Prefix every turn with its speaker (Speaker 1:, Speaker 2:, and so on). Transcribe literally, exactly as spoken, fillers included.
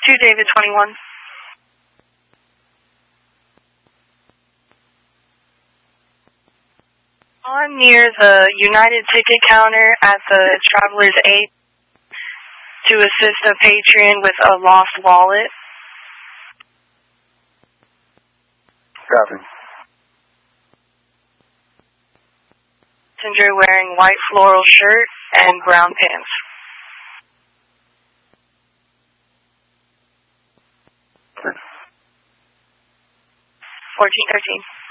Speaker 1: two David twenty-one. I'm near the United ticket counter at the Traveler's Eight to assist a patron with a lost wallet.
Speaker 2: Copy.
Speaker 1: Passenger wearing white floral shirt and brown pants. fourteen thirteen.